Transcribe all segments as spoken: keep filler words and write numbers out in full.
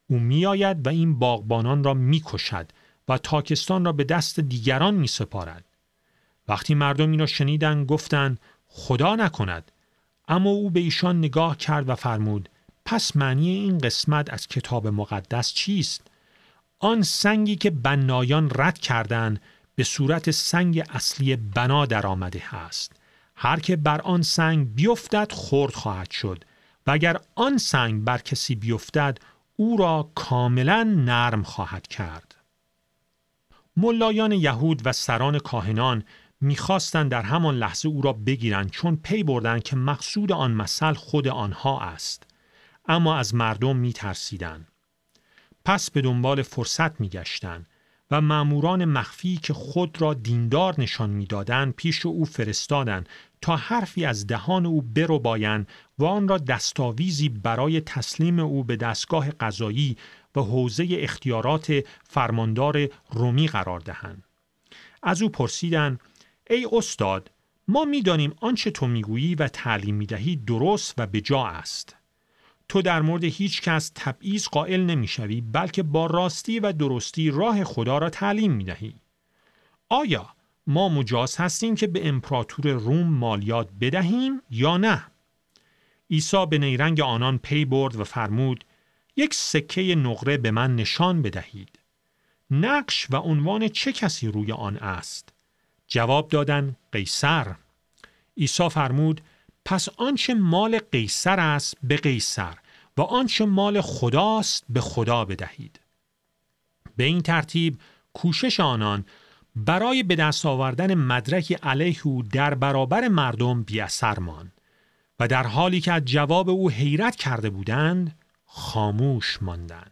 او می آید و این باغبانان را می کشد و تاکستان را به دست دیگران می سپارد. وقتی مردم این را شنیدند گفتند خدا نکند. اما او به ایشان نگاه کرد و فرمود پس معنی این قسمت از کتاب مقدس چیست؟ آن سنگی که بنایان رد کردند به صورت سنگ اصلی بنا در آمده است. هر که بر آن سنگ بیفتد خرد خواهد شد و اگر آن سنگ بر کسی بیفتد او را کاملا نرم خواهد کرد. ملایان یهود و سران کاهنان می‌خواستند در همان لحظه او را بگیرند چون پی بردند که مقصود آن مثل خود آنها است. اما از مردم می‌ترسیدند. پس به دنبال فرصت می‌گشتند و مأموران مخفی که خود را دیندار نشان می‌دادند پیش او فرستادند تا حرفی از دهان او بربایند و آن را دستاویزی برای تسلیم او به دستگاه قضایی و حوزه اختیارات فرماندار رومی قرار دهند. از او پرسیدند ای استاد، ما می‌دانیم آنچه تو می‌گویی و تعلیم می‌دهی درست و بجا است. تو در مورد هیچ کس تبعیض قائل نمی‌شوی بلکه با راستی و درستی راه خدا را تعلیم می‌دهی. آیا ما مجاز هستیم که به امپراتور روم مالیات بدهیم یا نه؟ عیسی به نیرنگ آنان پی برد و فرمود یک سکه نقره به من نشان بدهید. نقش و عنوان چه کسی روی آن است؟ جواب دادند قیصر. عیسی فرمود پس آنچه مال قیصر است به قیصر و آنچه مال خداست به خدا بدهید. به این ترتیب کوشش آنان برای به دست آوردن مدرکی علیه او در برابر مردم بی اثر ماند و در حالی که از جواب او حیرت کرده بودند خاموش ماندند.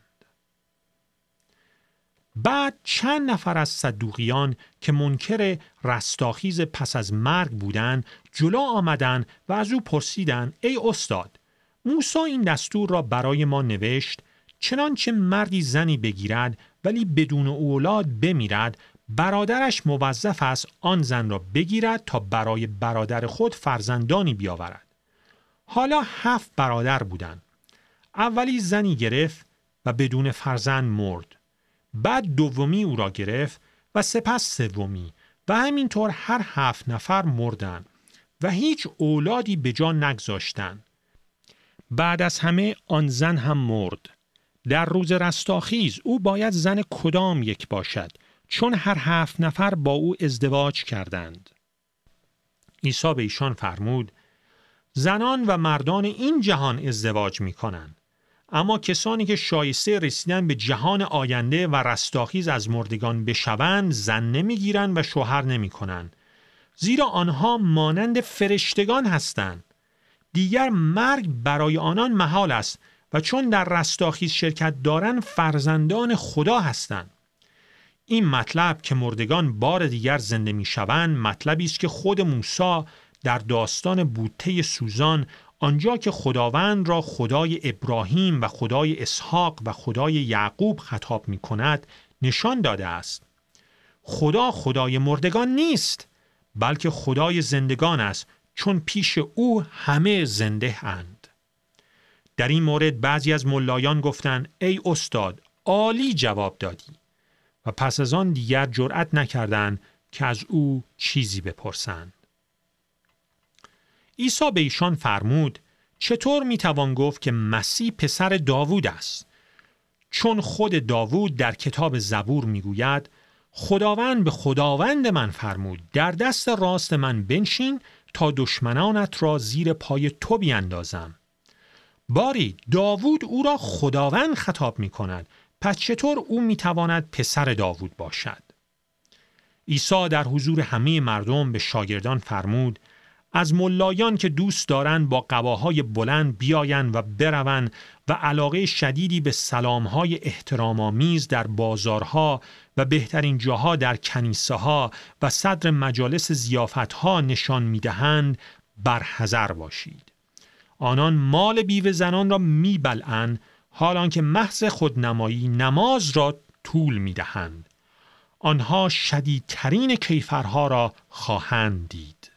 بعد چند نفر از صدوقیان که منکر رستاخیز پس از مرگ بودند جلو آمدند و از او پرسیدند ای استاد، موسی این دستور را برای ما نوشت چنانچه مردی زنی بگیرد ولی بدون اولاد بمیرد برادرش موظف است آن زن را بگیرد تا برای برادر خود فرزندانی بیاورد. حالا هفت برادر بودند. اولی زنی گرفت و بدون فرزند مرد. بعد دومی او را گرفت و سپس سومی و همینطور هر هفت نفر مردند و هیچ اولادی به جا نگذاشتند. بعد از همه آن زن هم مرد. در روز رستاخیز او باید زن کدام یک باشد چون هر هفت نفر با او ازدواج کردند. عیسی به ایشان فرمود زنان و مردان این جهان ازدواج می کنند. اما کسانی که شایسته رسیدن به جهان آینده و رستاخیز از مردگان بشوند زن نمیگیرند و شوهر نمی کنند. زیرا آنها مانند فرشتگان هستند. دیگر مرگ برای آنان محال است و چون در رستاخیز شرکت دارند فرزندان خدا هستند. این مطلب که مردگان بار دیگر زنده می شوند مطلبی است که خود موسی در داستان بوته سوزان آنجا که خداوند را خدای ابراهیم و خدای اسحاق و خدای یعقوب خطاب می کند نشان داده است. خدا خدای مردگان نیست بلکه خدای زندگان است چون پیش او همه زنده اند. در این مورد بعضی از ملایان گفتند ای استاد عالی جواب دادی و پس از آن دیگر جرأت نکردند که از او چیزی بپرسند. عیسی به ایشان فرمود چطور میتوان گفت که مسیح پسر داوود است؟ چون خود داوود در کتاب زبور میگوید خداوند به خداوند من فرمود در دست راست من بنشین تا دشمنانت را زیر پای تو بیندازم. باری داوود او را خداوند خطاب می کند، پس چطور او می تواند پسر داوود باشد؟ عیسی در حضور همه مردم به شاگردان فرمود از ملایان که دوست دارند با قباهای بلند بیایند و بروند و علاقه شدیدی به سلامهای احترام‌آمیز در بازارها و بهترین جاها در کنیسه ها و صدر مجالس ضیافت‌ها نشان می‌دهند برحذر باشید. آنان مال بیوه زنان را می‌بلعند حالان که محض خودنمایی نماز را طول می‌دهند. آنها شدیدترین کیفرها را خواهند دید.